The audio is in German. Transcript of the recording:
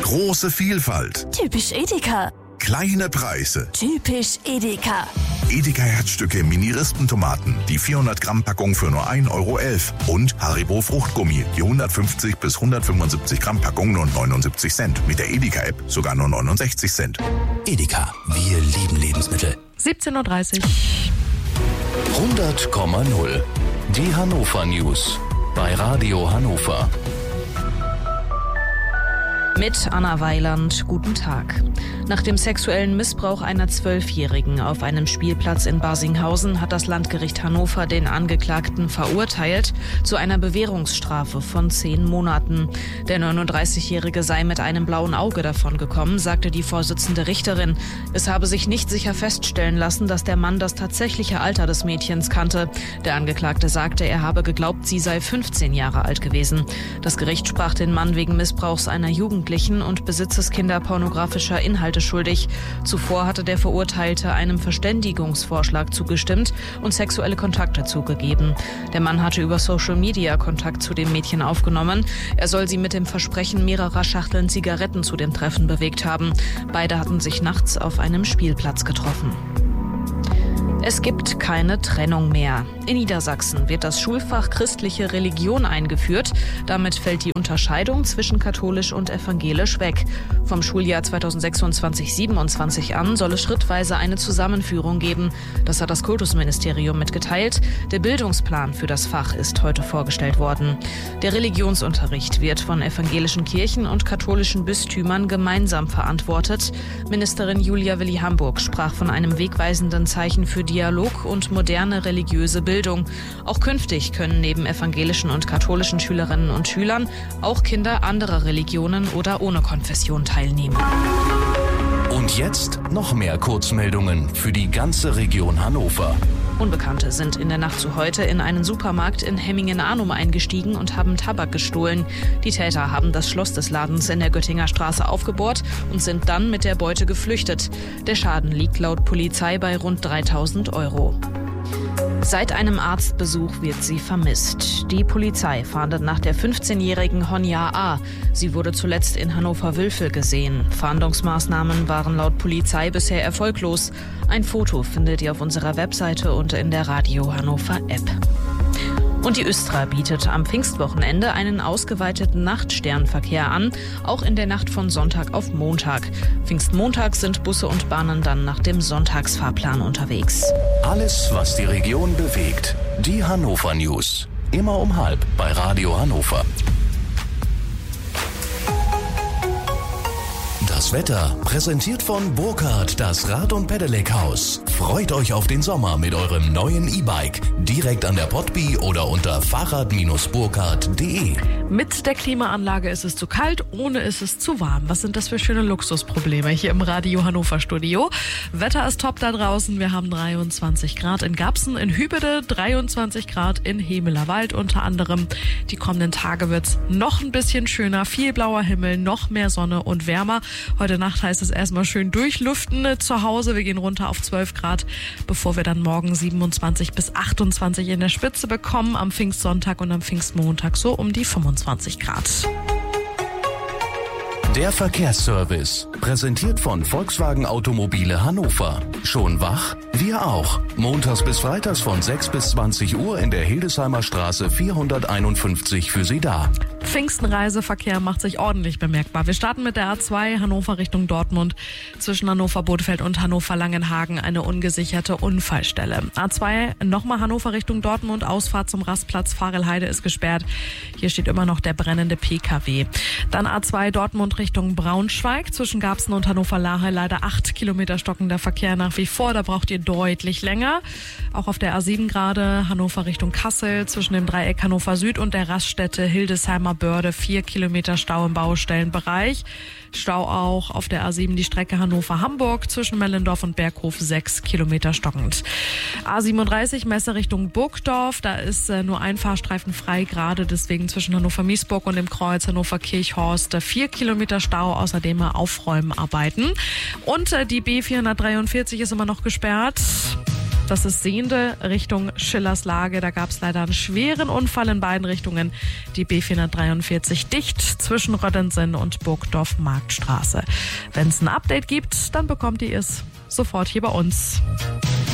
Große Vielfalt. Typisch Edeka. Kleine Preise. Typisch Edeka. Edeka Herzstücke Mini-Rispentomaten, die 400 Gramm Packung für nur 1,11 € und Haribo Fruchtgummi, die 150 bis 175 Gramm Packung nur 79 Cent. Mit der Edeka-App sogar nur 69 Cent. Edeka, wir lieben Lebensmittel. 17:30 Uhr. 100,0. Die Hannover News bei Radio Hannover. Mit Anna Weiland, guten Tag. Nach dem sexuellen Missbrauch einer 12-Jährigen auf einem Spielplatz in Barsinghausen hat das Landgericht Hannover den Angeklagten verurteilt zu einer Bewährungsstrafe von 10 Monaten. Der 39-Jährige sei mit einem blauen Auge davongekommen, sagte die Vorsitzende Richterin. Es habe sich nicht sicher feststellen lassen, dass der Mann das tatsächliche Alter des Mädchens kannte. Der Angeklagte sagte, er habe geglaubt, sie sei 15 Jahre alt gewesen. Das Gericht sprach den Mann wegen Missbrauchs einer Jugendlichen und Besitzes kinderpornografischer Inhalte schuldig. Zuvor hatte der Verurteilte einem Verständigungsvorschlag zugestimmt und sexuelle Kontakte zugegeben. Der Mann hatte über Social Media Kontakt zu dem Mädchen aufgenommen. Er soll sie mit dem Versprechen mehrerer Schachteln Zigaretten zu dem Treffen bewegt haben. Beide hatten sich nachts auf einem Spielplatz getroffen. Es gibt keine Trennung mehr. In Niedersachsen wird das Schulfach christliche Religion eingeführt. Damit fällt die Unterscheidung zwischen katholisch und evangelisch weg. Vom Schuljahr 2026/27 an soll es schrittweise eine Zusammenführung geben. Das hat das Kultusministerium mitgeteilt. Der Bildungsplan für das Fach ist heute vorgestellt worden. Der Religionsunterricht wird von evangelischen Kirchen und katholischen Bistümern gemeinsam verantwortet. Ministerin Julia Willi-Hamburg sprach von einem wegweisenden Zeichen für Dialog und moderne religiöse Bildung. Auch künftig können neben evangelischen und katholischen Schülerinnen und Schülern auch Kinder anderer Religionen oder ohne Konfession teilnehmen. Und jetzt noch mehr Kurzmeldungen für die ganze Region Hannover. Unbekannte sind in der Nacht zu heute in einen Supermarkt in Hemmingen-Arnum eingestiegen und haben Tabak gestohlen. Die Täter haben das Schloss des Ladens in der Göttinger Straße aufgebohrt und sind dann mit der Beute geflüchtet. Der Schaden liegt laut Polizei bei rund 3.000 €. Seit einem Arztbesuch wird sie vermisst. Die Polizei fahndet nach der 15-jährigen Honja A. Sie wurde zuletzt in Hannover-Wülfel gesehen. Fahndungsmaßnahmen waren laut Polizei bisher erfolglos. Ein Foto findet ihr auf unserer Webseite und in der Radio Hannover App. Und die Östra bietet am Pfingstwochenende einen ausgeweiteten Nachtsternverkehr an, auch in der Nacht von Sonntag auf Montag. Pfingstmontag sind Busse und Bahnen dann nach dem Sonntagsfahrplan unterwegs. Alles, was die Region bewegt. Die Hannover News. Immer um 12:30 bei Radio Hannover. Das Wetter präsentiert von Burkhardt, das Rad- und Pedelec-Haus. Freut euch auf den Sommer mit eurem neuen E-Bike. Direkt an der Potby oder unter fahrrad-burkhardt.de. Mit der Klimaanlage ist es zu kalt, ohne ist es zu warm. Was sind das für schöne Luxusprobleme hier im Radio Hannover Studio? Wetter ist top da draußen. Wir haben 23 Grad in Garbsen, in Hübede, 23 Grad in Hemelerwald unter anderem. Die kommenden Tage wird's noch ein bisschen schöner. Viel blauer Himmel, noch mehr Sonne und wärmer. Heute Nacht heißt es erstmal schön durchlüften zu Hause. Wir gehen runter auf 12 Grad, bevor wir dann morgen 27 bis 28 in der Spitze bekommen. Am Pfingstsonntag und am Pfingstmontag so um die 25 Grad. Der Verkehrsservice, präsentiert von Volkswagen Automobile Hannover. Schon wach? Wir auch. Montags bis freitags von 6 bis 20 Uhr in der Hildesheimer Straße 451 für Sie da. Pfingstenreiseverkehr macht sich ordentlich bemerkbar. Wir starten mit der A2 Hannover Richtung Dortmund. Zwischen Hannover-Bothfeld und Hannover-Langenhagen eine ungesicherte Unfallstelle. A2 nochmal Hannover Richtung Dortmund. Ausfahrt zum Rastplatz Farelheide ist gesperrt. Hier steht immer noch der brennende PKW. Dann A2 Dortmund Richtung Braunschweig. Zwischen Garbsen und Hannover-Lahe leider 8 Kilometer stockender Verkehr nach wie vor. Da braucht ihr deutlich länger. Auch auf der A7 gerade Hannover Richtung Kassel. Zwischen dem Dreieck Hannover Süd und der Raststätte Hildesheimer Börde 4 Kilometer Stau im Baustellenbereich. Stau auch auf der A7 die Strecke Hannover-Hamburg zwischen Mellendorf und Berghof 6 Kilometer stockend. A37 Messe Richtung Burgdorf, da ist nur ein Fahrstreifen frei gerade, deswegen zwischen Hannover-Miesburg und dem Kreuz Hannover-Kirchhorst 4 Kilometer Stau, außerdem Aufräumarbeiten. Und die B443 ist immer noch gesperrt. Das ist Sehnde Richtung Schillerslage. Da gab es leider einen schweren Unfall in beiden Richtungen. Die B443 dicht zwischen Röddensen und Burgdorf-Marktstraße. Wenn es ein Update gibt, dann bekommt ihr es sofort hier bei uns.